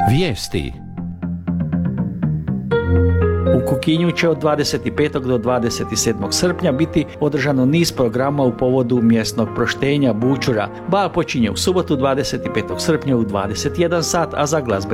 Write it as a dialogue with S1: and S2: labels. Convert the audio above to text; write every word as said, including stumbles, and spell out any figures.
S1: Vijesti.
S2: U Kukinju će od dvadeset petog do dvadeset sedmog srpnja biti održano niz programa u povodu mjesnog proštenja Bučura. Bal počinje u subotu dvadeset petog srpnja u dvadeset jedan sat, a za glazbe